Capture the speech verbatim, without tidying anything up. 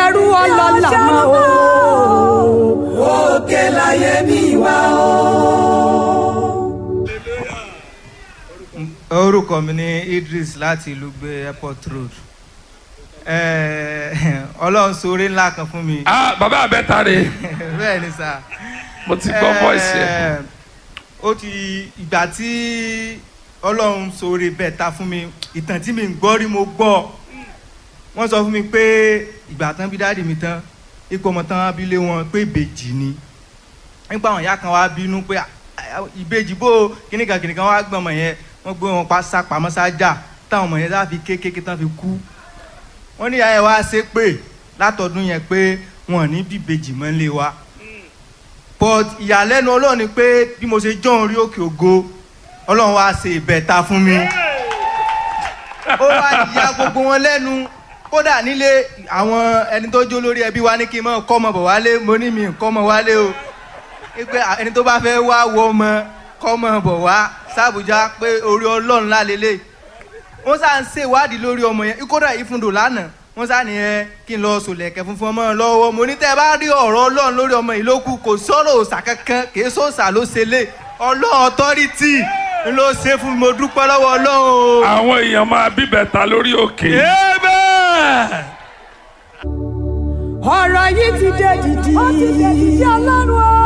ẹrú ọlọ́lá mọ́ o. òkè láyé mi wá o. orúkọ mi ní Idris láti ìlú gbé airport road. Ọlọ́run ṣoore ńlá kan fún mi. ah bàbá abẹ́ta rè. bẹ́ẹ̀ ni sà. mo ti gbọ́ voice yẹn. ó ti ìgbà tí Ọlọ́run ṣoore bẹ́ẹ̀ ta fún mi, ìtàn tí mi ń gbọ́ rí mo gbọ́. Wọ́n sọ fún mi pé ìgbà tán bí dáàdì mi tán ipò ọmọ tán bí lé wọn pé ìbejì ni. nípa àwọn ìyá kan wá bínú pé ìbejì bó kíníkan kíníkan wá gbọ́n ọmọ yẹn, wọ́n gbé wọn pa sápamọ́ sájà táwọn ọmọ yẹn láfi kékeré tán fi kú. Wọ́n ní ìyá yẹn wá ṣe pé látọdún yẹn pé wọn ò ní bí ìbejì mọ́ lé wa. But ìyàlẹ́nu Ọlọ́run ni pé bí mo ṣe jọ́ orí òkè ògo, Ọlọ́run wá ṣe ìbẹ̀ta fún mi. Ó wá ìyá gbogbo wọn lẹ́nu. Kódà nílé àwọn ẹni tó jó lórí ẹbí wa ní kí n mọ̀ kọ́ ọmọ bọ̀ wálé, mo ní mi kọ́ ọmọ wálé o. Pé ẹni tó bá fẹ́ wá wọ ọmọ kọ́ ọmọ bọ̀ wá sábùjá pé orí Ọlọ́run lálélẹ̀. Wọ́n sá ń ṣe ìwádìí lórí ọmọ yẹn, kódà ìfúndò lánàá wọ́n sá ní ẹ kí n lọ sòlẹ̀kẹ̀ funfun ọmọ lọ́wọ́. Mo ní tẹ́ ẹ bá rí ọ̀rọ̀ Ọlọ́run lórí ọmọ yìí lókù, kò sọ̀rọ̀ òòṣà kankan, kì í sọ̀sà ló ṣe lé Ọlọ́run authority ló ṣe fún mi, mo dúpẹ́ lọ́wọ́ Ọlọ́run. àwọn èèyàn máa bíbẹ̀ta lórí òkè. ọ̀rọ̀ yìí ti dé dìdì. ó ti dé dìdì Ọlọ́run o.